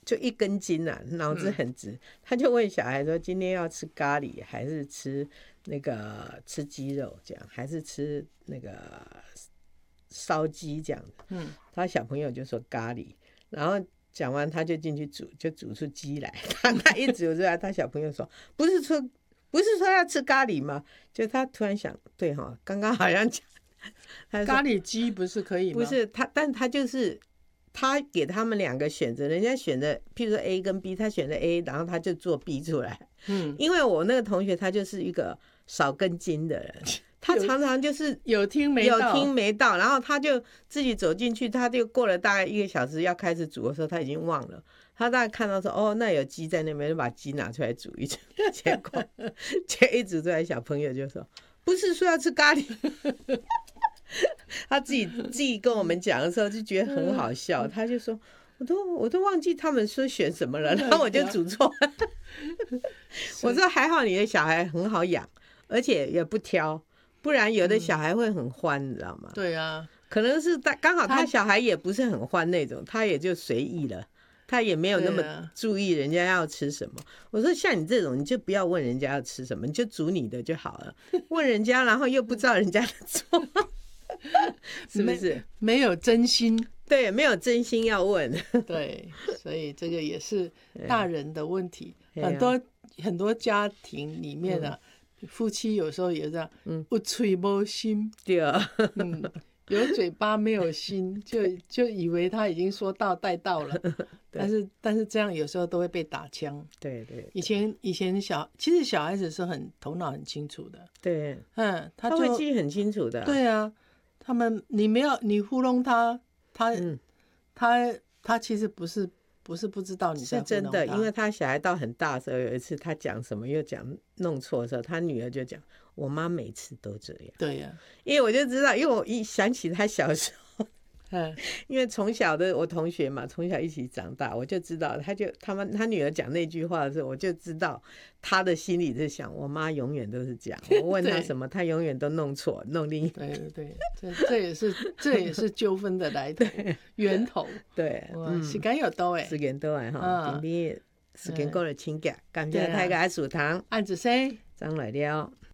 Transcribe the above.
就一根筋啊，脑子很直。他就问小孩说：“今天要吃咖喱，还是吃吃鸡肉这样，还是吃那个烧鸡这样的？”他小朋友就说咖喱，然后讲完他就进去煮，就煮出鸡来。他一煮出来，他小朋友说：“不是说要吃咖喱吗？”就他突然想，对哈，刚刚好像讲咖喱鸡不是可以吗？ 不是他，但他就是他给他们2个选择，人家选的，譬如说 A 跟 B， 他选的 A， 然后他就做 B 出来。因为我那个同学他就是一个少根筋的人，他常常就是有听没到，然后他就自己走进去，他就过了大概1个小时要开始煮的时候，他已经忘了。他大概看到说哦，那有鸡在那边，就把鸡拿出来煮一煮。结果一煮出来，小朋友就说：“不是说要吃咖喱。”他自己跟我们讲的时候就觉得很好笑，他就说：“我都忘记他们说选什么了，然后我就煮错了。”我说还好你的小孩很好养，而且也不挑，不然有的小孩会很欢，你知道吗？ 对啊， 可能是刚好他小孩也不是很欢那种，他也就随意了。他也没有那么注意人家要吃什么。我说像你这种，你就不要问人家要吃什么，你就煮你的就好了。问人家，然后又不知道人家的做，是不是？ 没有真心， 对，没有真心要问。 对，所以这个也是大人的问题。很多家庭里面啊，夫妻有时候也这样，有嘴没心， 对啊， 有嘴巴没有心，就以为他已经说到带到了，但是这样有时候都会被打枪。 对对， 以前其实小孩子是头脑很清楚的， 对， 他会记很清楚的。 对啊，你糊弄他，他其实不是不知道你在糊弄他， 是真的，因为他小孩到很大的时候，有一次他讲什么又弄错的时候，他女儿就讲：“我妈每次都这样。” 对呀， 因为我就知道，因为我一想起他小时候，因为从小的我同学嘛，从小一起长大，我就知道，他女儿讲那句话的时候，我就知道他的心里在想，我妈永远都是这样，我问他什么，他永远都弄错，弄另一个。 对，这也是纠纷的来头源头。对，时间又到时间到了哈，今天时间过了请假，感谢大家的收听， 按子生， 张来了。